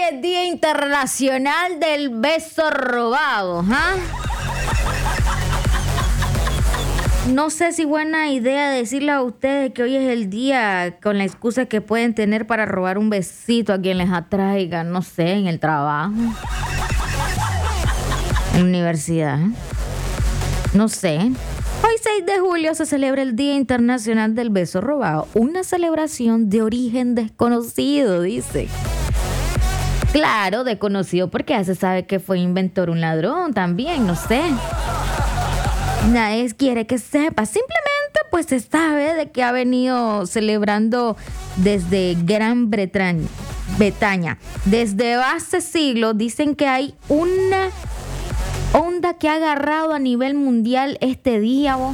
es Día Internacional del Beso Robado, ¿ah? No sé si buena idea decirle a ustedes que hoy es el día con la excusa que pueden tener para robar un besito a quien les atraiga, no sé, en el trabajo, en la universidad, no sé. Hoy 6 de julio se celebra el Día Internacional del Beso Robado, una celebración de origen desconocido, dice. Claro, desconocido porque ya se sabe que fue inventor un ladrón también, no sé. Nadie quiere que sepa, simplemente pues se sabe de que ha venido celebrando desde Gran Bretaña. Desde hace siglos dicen que hay una onda que ha agarrado a nivel mundial este día,